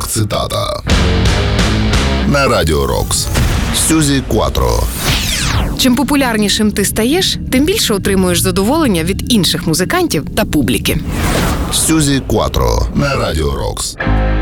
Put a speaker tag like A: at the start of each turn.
A: Сверхцитата на Радіо Рокс. Сюзі Кватро.
B: Чим популярнішим ти стаєш, тим більше отримуєш задоволення від інших музикантів та публіки.
A: Сюзі Кватро на Радіо Рокс.